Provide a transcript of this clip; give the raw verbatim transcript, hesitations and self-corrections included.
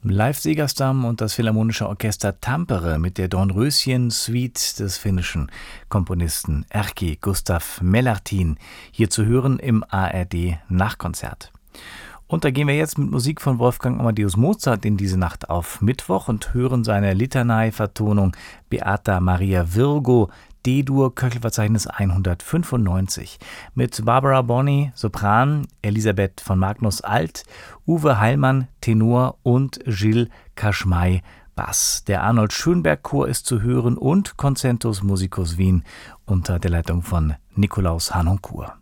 Live-Segerstam und das Philharmonische Orchester Tampere mit der Dornröschen-Suite des finnischen Komponisten Erkki Gustav Melartin, hier zu hören im A R D-Nachkonzert. Und da gehen wir jetzt mit Musik von Wolfgang Amadeus Mozart in diese Nacht auf Mittwoch und hören seine Litanei-Vertonung Beata Maria Virgo, D-Dur, Köchelverzeichnis hundertfünfundneunzig, mit Barbara Bonney, Sopran, Elisabeth von Magnus Alt, Uwe Heilmann, Tenor und Gilles Kaschmai, Bass. Der Arnold Schönberg Chor ist zu hören und Concentus Musicus Wien unter der Leitung von Nikolaus Harnoncourt.